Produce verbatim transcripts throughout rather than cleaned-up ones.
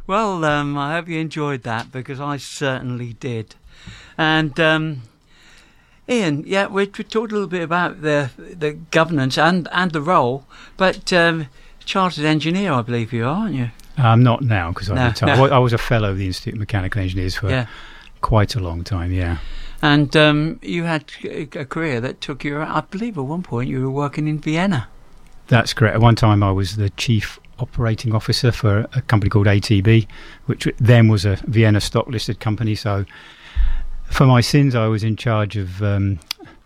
Well, um, I hope you enjoyed that, because I certainly did. And um, Ian, yeah, we, we talked a little bit about the the governance and, and the role, but um, chartered engineer, I believe you are, aren't you? I'm not now, because I No, retired. no. I was a fellow of the Institute of Mechanical Engineers for Yeah. quite a long time, yeah. And um, you had a a career that took you, I believe at one point you were working in Vienna. That's correct. At one time I was the chief operating officer for a company called A T B, which then was a Vienna stock listed company. So for my sins, I was in charge of um,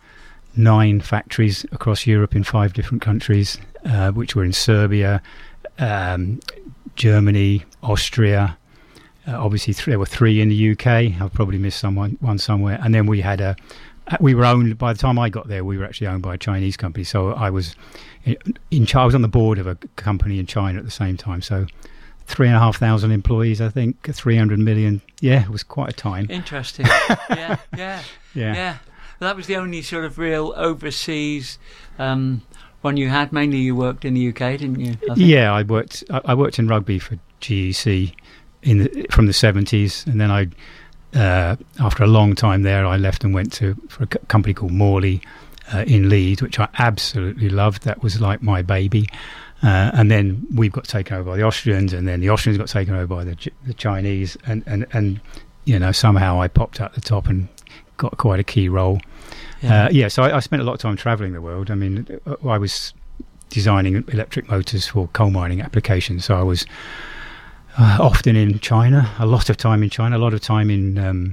nine factories across Europe in five different countries, uh, which were in Serbia, um, Germany, Austria. Uh, obviously, th- there were three in the U K. I've probably missed someone, one somewhere. And then we had a. We were owned. By the time I got there, we were actually owned by a Chinese company. So I was in, in charge. I was on the board of a company in China at the same time. So three and a half thousand employees, I think, three hundred million. Yeah, it was quite a time. Interesting. yeah, yeah, Yeah. yeah. Well, that was the only sort of real overseas um, one you had. Mainly, you worked in the U K, didn't you? I think? Yeah, I worked. I, I worked in rugby for G E C in the, from the seventies, and then I, uh, after a long time there, I left and went to for a co- company called Morley uh, in Leeds, which I absolutely loved. That was like my baby. Uh, and then we got taken over by the Austrians, and then the Austrians got taken over by the, Ch- the Chinese, and, and, and you know somehow I popped out the top and got quite a key role. Yeah, uh, yeah so I, I spent a lot of time travelling the world. I mean, I was designing electric motors for coal mining applications, so I was uh, often in China, a lot of time in China, a lot of time in um,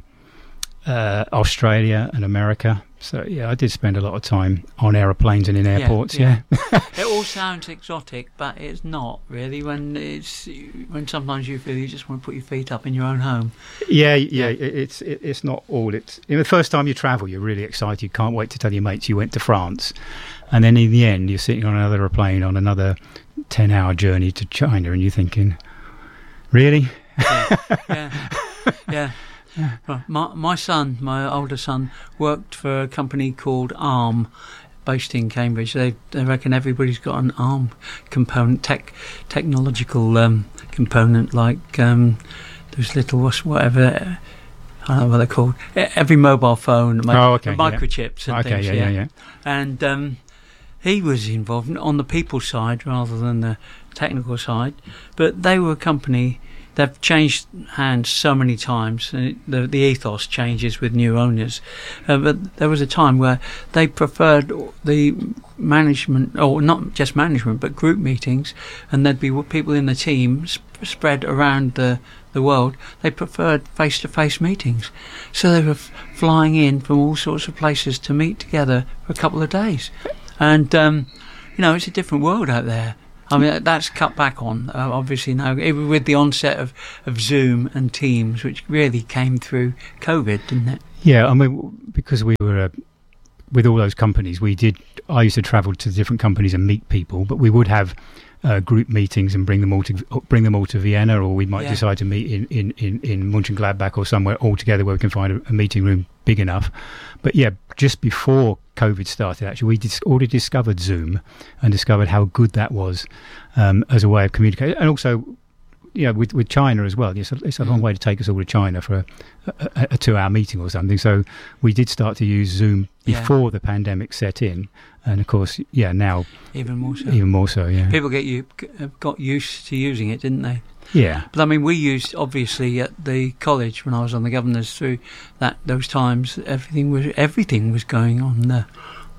uh, Australia and America. So yeah, I did spend a lot of time on aeroplanes and in airports. Yeah, yeah. It all sounds exotic, but it's not really. When it's when sometimes you feel you just want to put your feet up in your own home. Yeah, yeah, it, it's it, it's not all. It's you know, the first time you travel, you're really excited. You can't wait to tell your mates you went to France, and then in the end, you're sitting on another plane on another ten-hour journey to China, and you're thinking, really? Yeah, yeah, yeah. Yeah. Well, my my son, my older son, worked for a company called ARM, based in Cambridge. They they reckon everybody's got an ARM component, tech technological um, component, like um, those little whatever. I don't know what they're called. Every mobile phone, oh, okay, microchips yeah. and okay, things. Yeah, yeah, yeah, yeah. And um, he was involved on the people side rather than the technical side. But they were a company. They've changed hands so many times, and it, the, the ethos changes with new owners. Uh, but there was a time where they preferred the management, or not just management, but group meetings, and there'd be people in the team sp- spread around the, the world. They preferred face-to-face meetings. So they were f- flying in from all sorts of places to meet together for a couple of days. And, um, you know, it's a different world out there. I mean, that's cut back on, uh, obviously, now, with the onset of, of Zoom and Teams, which really came through COVID, didn't it? Yeah, I mean, because we were, uh, with all those companies, we did, I used to travel to different companies and meet people, but we would have uh, group meetings and bring them all to bring them all to Vienna, or we might Yeah. decide to meet in, in, in, in Mönchengladbach or somewhere all together where we can find a, a meeting room big enough. But yeah, just before COVID started, actually, we dis- already discovered Zoom and discovered how good that was um, as a way of communicating. And also, you know, with, with China as well. It's a, it's a long way to take us all to China for a, a, a two-hour meeting or something. So we did start to use Zoom before yeah. the pandemic set in. And, of course, yeah, now... Even more so. Even more so, yeah. People get you got used to using it, didn't they? Yeah. But I mean, we used, obviously, at the college when I was on the governors through that those times, everything was everything was going on uh,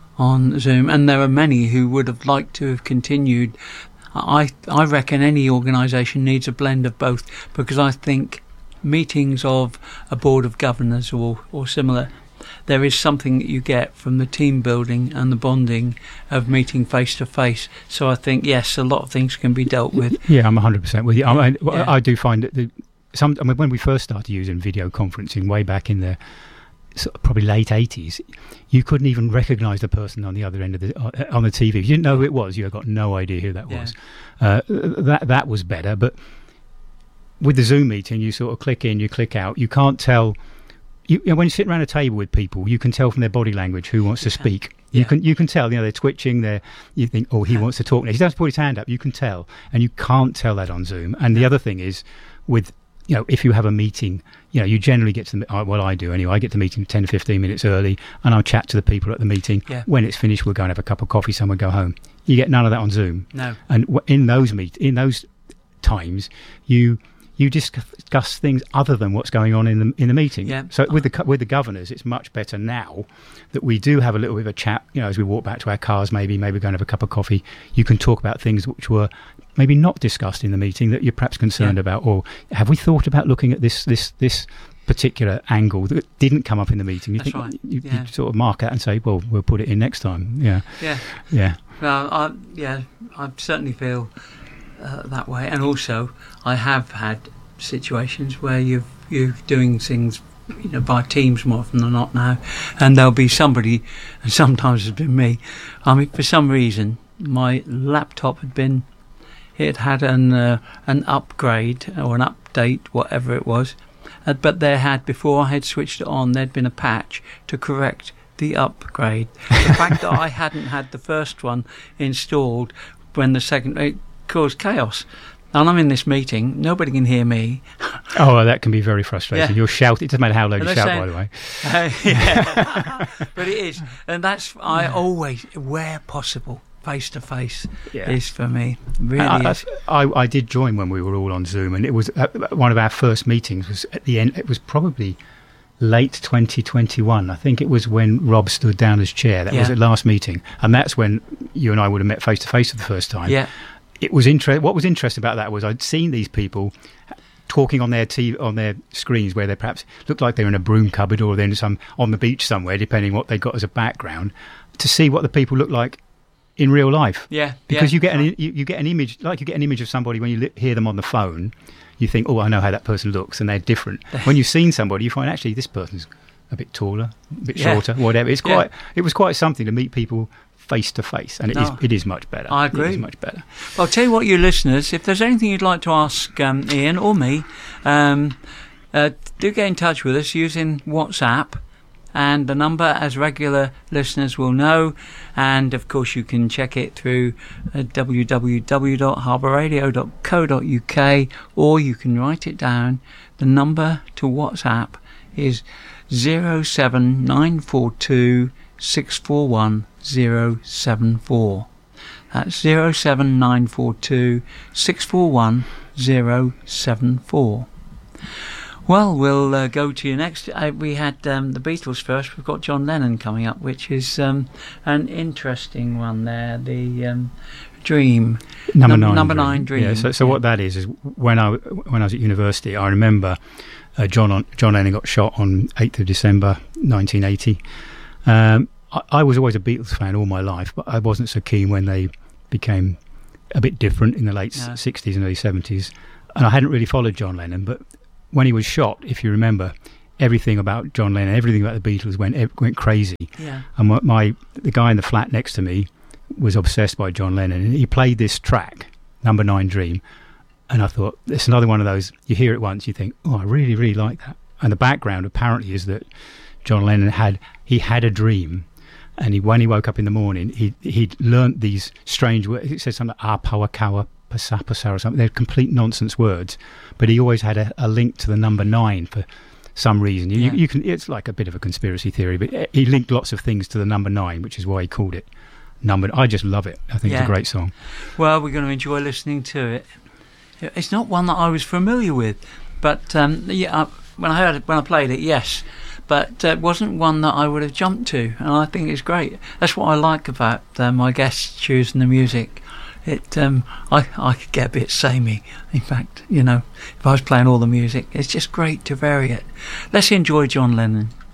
on Zoom, and there are many who would have liked to have continued. I I reckon any organisation needs a blend of both, because I think meetings of a board of governors or or similar, there is something that you get from the team building and the bonding of meeting face to face. So I think, yes, a lot of things can be dealt with. Yeah, I'm one hundred percent with you. I, mean, yeah. I do find that the, some. I mean, when we first started using video conferencing way back in the sort of probably late eighties, you couldn't even recognise the person on the other end of the uh, on the T V. If you didn't know who it was, you got no idea who that yeah. was. Uh, that that was better, but with the Zoom meeting, you sort of click in, you click out. You can't tell. You, you know, when you sit around a table with people, you can tell from their body language who wants to speak. You yeah. can you can tell. You know, they're twitching. They you think, oh, he wants to talk. Now, he doesn't put his hand up. You can tell, and you can't tell that on Zoom. And the other thing is, with you know, if you have a meeting, you know, you generally get to the, well, I do anyway, I get to the meeting ten to fifteen minutes early, and I'll chat to the people at the meeting. Yeah. When it's finished, we'll go and have a cup of coffee somewhere, go home. You get none of that on Zoom. No. And w- in those meet in those times, you you discuss things other than what's going on in the in the meeting. Yeah. So with the co- with the governors, it's much better now that we do have a little bit of a chat. You know, as we walk back to our cars, maybe maybe go and have a cup of coffee. You can talk about things which were maybe not discussed in the meeting that you're perhaps concerned Yeah. about, or have we thought about looking at this this this particular angle that didn't come up in the meeting? You That's think right. you, Yeah. you sort of mark out and say, well, we'll put it in next time. Yeah, Yeah. yeah. Well, I, yeah, I certainly feel uh, that way, and also I have had situations where you've you're doing things, you know, by teams more often than not now, and there'll be somebody, and sometimes it's been me. I mean, for some reason, my laptop had been, it had an uh, an upgrade or an update, whatever it was, uh, but there had, before I had switched it on, there'd been a patch to correct the upgrade. The fact that I hadn't had the first one installed when the second, it caused chaos. And I'm in this meeting, nobody can hear me. Oh, well, that can be very frustrating. Yeah. You'll shout. It doesn't matter how loud And you they're shout, saying- by the way. Uh, yeah. But it is, and that's, I always, where possible, face to face Yeah. is for me. Really I, is. I, I did join when we were all on Zoom, and it was uh, one of our first meetings. Was at the end. It was probably late twenty twenty-one. I think it was when Rob stood down as chair. That was Yeah. the last meeting, and that's when you and I would have met face to face for the first time. Yeah. It was inter- What was interesting about that was I'd seen these people talking on their T V, on their screens, where they perhaps looked like they were in a broom cupboard or they're in some on the beach somewhere, depending what they got as a background. To see what the people look like in real life, Yeah. because yeah. you get an you, you get an image, like you get an image of somebody when you li- hear them on the phone. You think, oh, I know how that person looks, and they're different. When you've seen somebody, you find actually this person's a bit taller, a bit Yeah. shorter, whatever. It's Yeah. quite. It was quite something to meet people face to face, and it is No. it is much better. I It agree. is much better. I'll tell you what, you listeners, if there's anything you'd like to ask um, Ian or me, um, uh, do get in touch with us using WhatsApp, and the number, as regular listeners will know, and of course you can check it through uh, w w w dot harbour radio dot co dot u k, or you can write it down. The number to WhatsApp is zero seven nine four two six four one zero seven four. That's zero seven nine four two six four one zero seven four. Well, we'll uh, go to you next. Uh, we had um, the Beatles first. We've got John Lennon coming up, which is um, an interesting one there. The um, Dream. Number Num- nine. number Dream. nine Dream. Yeah. So, so Yeah. what that is is when I when I was at university, I remember uh, John on, John Lennon got shot on eighth of December nineteen eighty. Um, I, I was always a Beatles fan all my life, but I wasn't so keen when they became a bit different in the late No. sixties and early seventies. And I hadn't really followed John Lennon, but when he was shot, if you remember, everything about John Lennon, everything about the Beatles went went crazy. Yeah. And my, my the guy in the flat next to me was obsessed by John Lennon, and he played this track, Number Nine Dream, and I thought, it's another one of those, you hear it once, you think, oh, I really, really like that. And the background apparently is that John Lennon had, he had a dream, and he, when he woke up in the morning, he, he'd learnt these strange words. It said something like, apawa kawa pasapasa or something. They're complete nonsense words, but he always had a, a link to the number nine for some reason. You, Yeah. you can, it's like a bit of a conspiracy theory, but he linked lots of things to the number nine, which is why he called it Number. I just love it. I think Yeah. it's a great song. Well, we're going to enjoy listening to it. It's not one that I was familiar with, but um, yeah, I, when I heard it, when I played it, yes, but uh, it wasn't one that I would have jumped to, and I think it's great. That's what I like about uh, my guests choosing the music. It, um, I, I could get a bit samey. In fact, you know, if I was playing all the music, it's just great to vary it. Let's enjoy John Lennon.